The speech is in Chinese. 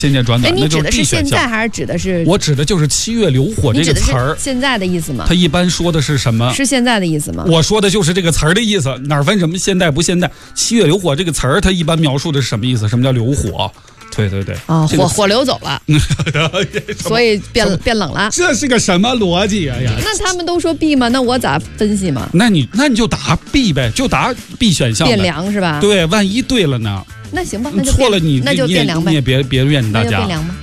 现在转暖， 你指的是现在还是指的是？ 我指的就是7月流火这个词儿。 现在的意思吗？ 它一般说的是什么？ 是现在的意思吗？ 我说的就是这个词儿的意思，哪分什么现代不现代？7月流火这个词儿，它一般描述的是什么意思？什么叫流火？对对对， 火流走了，所以变冷了。 这是个什么逻辑啊呀？ 那他们都说 B 吗？那我咋分析嘛？ 那你就答 B 呗，就答 B 选项。 变凉是吧？ 对，万一对了呢？ 那行吧，那就错了你那就变凉呗。 你也别怨大家。 那就变凉吧。